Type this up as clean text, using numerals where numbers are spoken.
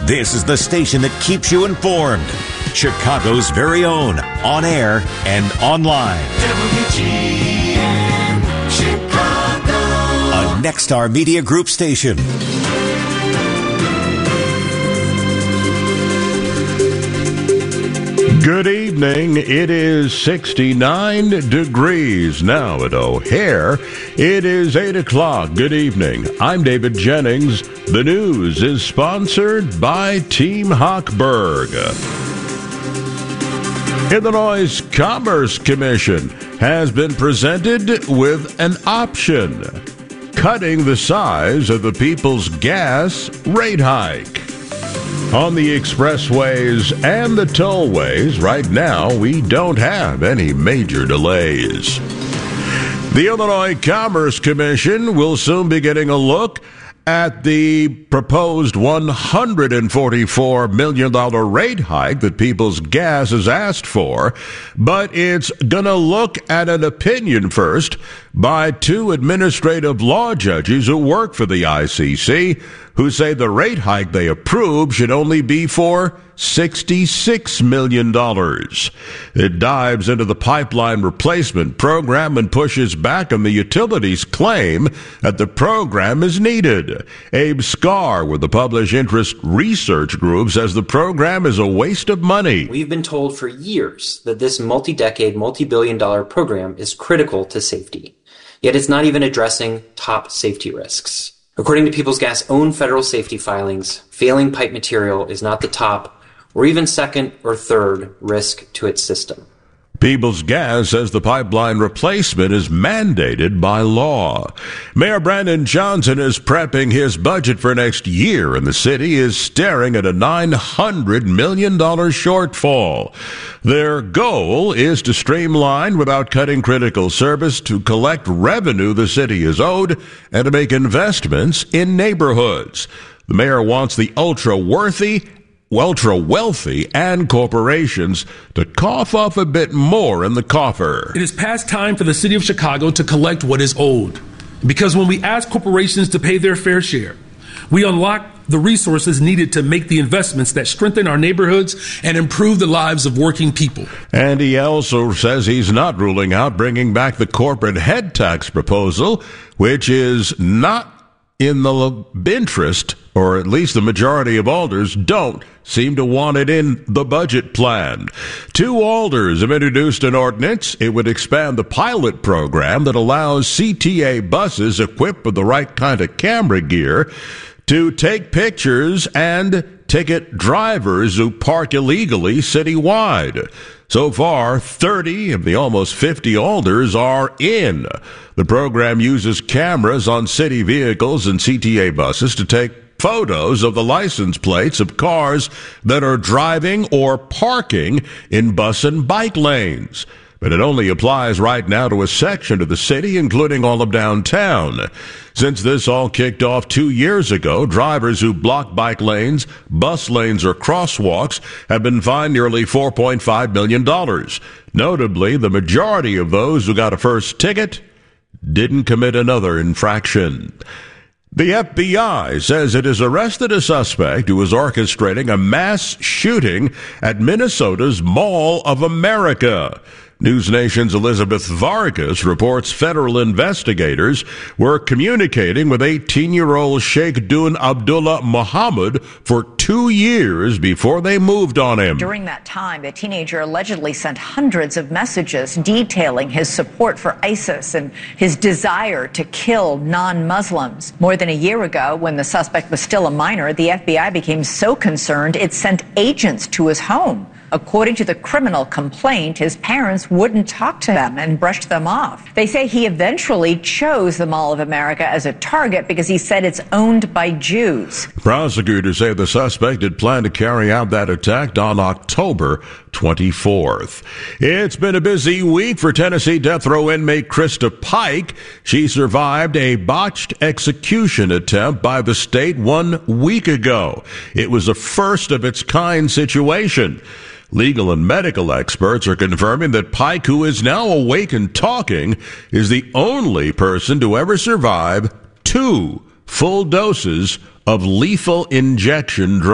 This is the station that keeps you informed. Chicago's very own, on air and online. WGN Chicago. A Nexstar Media Group station. Good evening. It is 69 degrees now at O'Hare. It is 8 o'clock. Good evening. I'm David Jennings. The news is sponsored by Team Hochberg. Illinois' Commerce Commission has been presented with an option: cutting the size of the People's Gas rate hike. On the expressways and the tollways, right now, we don't have any major delays. The Illinois Commerce Commission will soon be getting a look at the proposed $144 million rate hike that People's Gas has asked for, but it's going to look at an opinion first by two administrative law judges who work for the ICC, who say the rate hike they approve should only be for $66 million. It dives into the pipeline replacement program and pushes back on the utilities' claim that the program is needed. Abe Scar with the Public Interest Research Group says the program is a waste of money. We've been told for years that this multi-decade, multi-billion-dollar program is critical to safety. Yet it's not even addressing top safety risks. According to People's Gas' own federal safety filings, failing pipe material is not the top or even second or third risk to its system. People's Gas says the pipeline replacement is mandated by law. Mayor Brandon Johnson is prepping his budget for next year, and the city is staring at a $900 million shortfall. Their goal is to streamline without cutting critical service, to collect revenue the city is owed, and to make investments in neighborhoods. The mayor wants the ultra-wealthy and corporations to cough up a bit more in the coffer. It is past time for the city of Chicago to collect what is owed. Because when we ask corporations to pay their fair share, we unlock the resources needed to make the investments that strengthen our neighborhoods and improve the lives of working people. And he also says he's not ruling out bringing back the corporate head tax proposal, which is not in the interest, or at least the majority of alders don't seem to want it in the budget plan. Two alders have introduced an ordinance. It would expand the pilot program that allows CTA buses equipped with the right kind of camera gear to take pictures and ticket drivers who park illegally citywide. So far, 30 of the almost 50 alders are in. The program uses cameras on city vehicles and CTA buses to take photos of the license plates of cars that are driving or parking in bus and bike lanes. But it only applies right now to a section of the city, including all of downtown. Since this all kicked off 2 years ago, drivers who block bike lanes, bus lanes, or crosswalks have been fined nearly $4.5 million. Notably, the majority of those who got a first ticket didn't commit another infraction. The FBI says it has arrested a suspect who was orchestrating a mass shooting at Minnesota's Mall of America. News Nation's Elizabeth Vargas reports federal investigators were communicating with 18-year-old Sheikh Dun Abdullah Muhammad for 2 years before they moved on him. During that time, the teenager allegedly sent hundreds of messages detailing his support for ISIS and his desire to kill non-Muslims. More than a year ago, when the suspect was still a minor, the FBI became so concerned it sent agents to his home. According to the criminal complaint, his parents wouldn't talk to them and brushed them off. They say he eventually chose the Mall of America as a target because he said it's owned by Jews. Prosecutors say the suspect had planned to carry out that attack on October 24th. It's been a busy week for Tennessee death row inmate Krista Pike. She survived a botched execution attempt by the state 1 week ago. It was a first of its kind situation. Legal and medical experts are confirming that Pike, who is now awake and talking, is the only person to ever survive 2 full doses of lethal injection drugs.